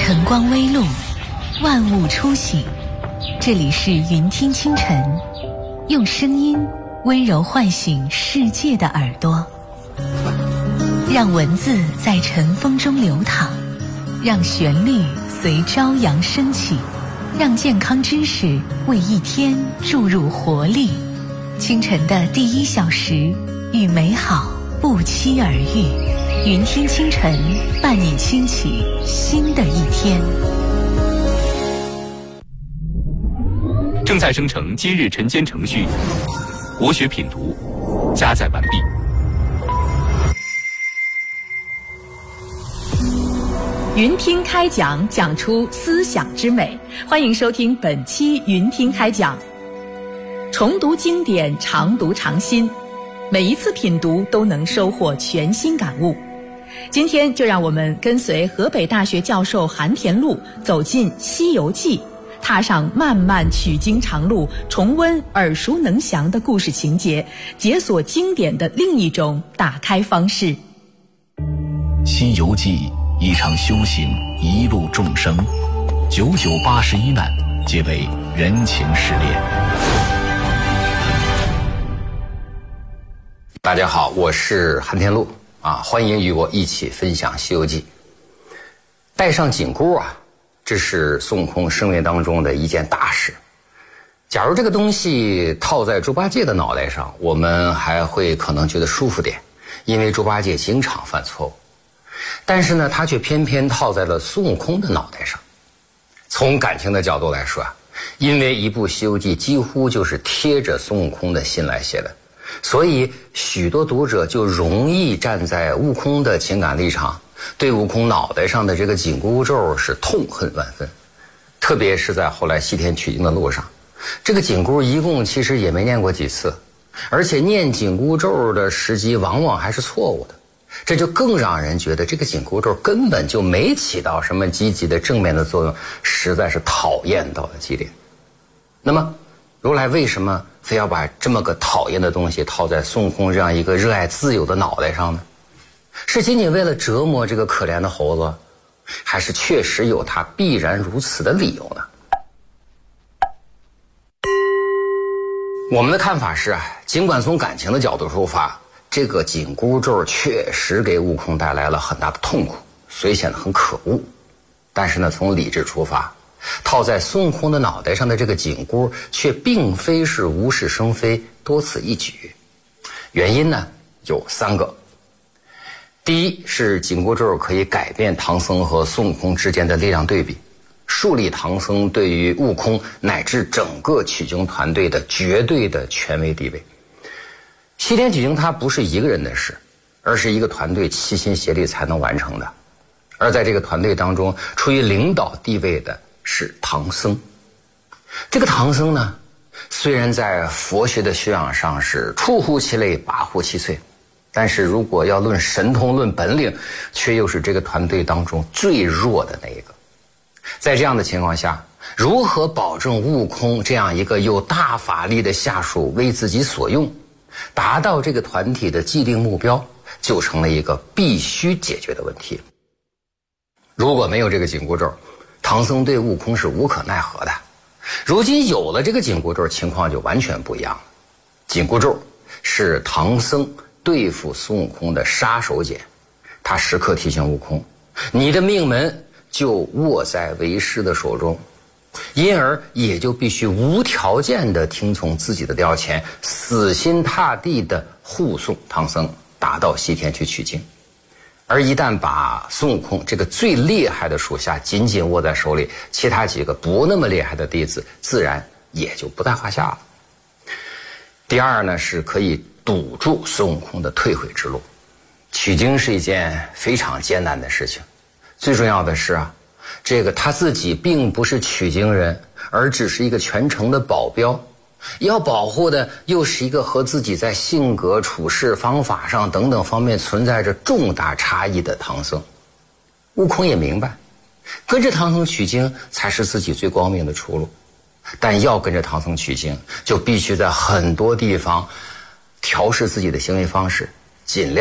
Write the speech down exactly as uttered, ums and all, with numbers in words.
晨光微露，万物初醒。这里是云听清晨，用声音温柔唤醒世界的耳朵，让文字在晨风中流淌，让旋律随朝阳升起，让健康知识为一天注入活力。清晨的第一小时，与美好不期而遇。云听清晨，伴你轻启新的一天。 正在生成今日晨间程序，国学品读加载完毕。 云听开讲，讲出思想之美。欢迎收听本期云听开讲。重读经典，常读常新，每一次品读都能收获全新感悟。今天就让我们跟随河北大学教授韩田禄走进《西游记》，踏上漫漫取经长路，重温耳熟能详的故事情节，解锁经典的另一种打开方式。《 西游记》一场修行，一路众生，九九八十一难，皆为人情试炼。 大家好，我是韩田禄啊，欢迎与我一起分享《西游记》。戴上紧箍啊，这是孙悟空生命当中的一件大事。假如这个东西套在猪八戒的脑袋上，我们还会可能觉得舒服点，因为猪八戒经常犯错误。但是呢，他却偏偏套在了孙悟空的脑袋上。从感情的角度来说啊，因为一部《西游记》几乎就是贴着孙悟空的心来写的，所以许多读者就容易站在悟空的情感立场，对悟空脑袋上的这个紧箍咒是痛恨万分。特别是在后来西天取经的路上，这个紧箍一共其实也没念过几次，而且念紧箍咒的时机往往还是错误的，这就更让人觉得这个紧箍咒根本就没起到什么积极的正面的作用，实在是讨厌到了极点。那么如来为什么非要把这么个讨厌的东西套在孙悟空这样一个热爱自由的脑袋上呢？是仅仅为了折磨这个可怜的猴子，还是确实有他必然如此的理由呢？我们的看法是啊，尽管从感情的角度出发，这个紧箍咒确实给悟空带来了很大的痛苦，所以显得很可恶。但是呢，从理智出发，套在孙悟空的脑袋上的这个紧箍却并非是无事生非，多此一举。原因呢有三个。第一是紧箍咒可以改变唐僧和孙悟空之间的力量对比，树立唐僧对于悟空乃至整个取经团队的绝对的权威地位。西天取经它不是一个人的事，而是一个团队齐心协力才能完成的。而在这个团队当中，处于领导地位的是唐僧。这个唐僧呢，虽然在佛学的修养上是出乎其类拔乎其萃，但是如果要论神通论本领，却又是这个团队当中最弱的那一个。在这样的情况下，如何保证悟空这样一个有大法力的下属为自己所用，达到这个团体的既定目标，就成了一个必须解决的问题。如果没有这个紧箍咒，唐僧对悟空是无可奈何的。如今有了这个紧箍咒，情况就完全不一样了。紧箍咒是唐僧对付孙悟空的杀手锏，他时刻提醒悟空，你的命门就握在为师的手中，因而也就必须无条件地听从自己的调遣，死心塌地地护送唐僧达到西天去取经。而一旦把孙悟空这个最厉害的属下紧紧握在手里，其他几个不那么厉害的弟子自然也就不在话下了。第二呢，是可以堵住孙悟空的退悔之路。取经是一件非常艰难的事情，最重要的是啊，这个他自己并不是取经人，而只是一个全程的保镖，要保护的又是一个和自己在性格处事方法上等等方面存在着重大差异的唐僧。悟空也明白，跟着唐僧取经才是自己最光明的出路，但要跟着唐僧取经，就必须在很多地方调试自己的行为方式，尽量